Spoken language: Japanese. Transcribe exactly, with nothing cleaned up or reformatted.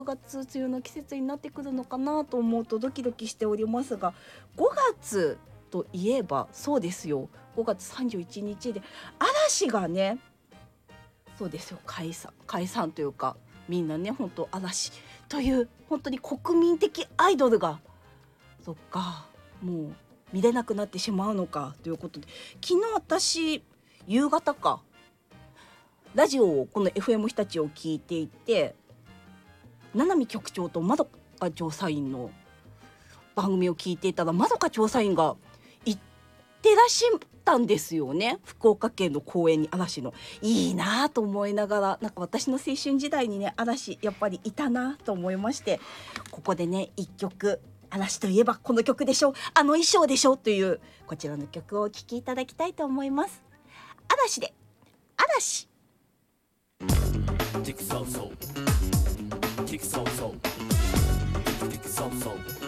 がつ梅雨の季節になってくるのかなと思うとドキドキしておりますが、ごがつといえばそうですよ、ごがつさんじゅういちにちで嵐がね、そうですよ、解散解散というか、みんなね本当嵐という本当に国民的アイドルがそっかもう見れなくなってしまうのかということで、昨日私夕方かラジオをこの エフエム 日立を聞いていて、七海局長とまどか調査員の番組を聞いていたら、まどか調査員が行ってらっしゃったんですよね、福岡県の公園に嵐の。いいなと思いながら、なんか私の青春時代にね嵐やっぱりいたなと思いまして、ここでね一曲、嵐といえばこの曲でしょ、あの衣装でしょというこちらの曲をお聴きいただきたいと思います。嵐で嵐。 Tick so so, tick so so, tick tick so so.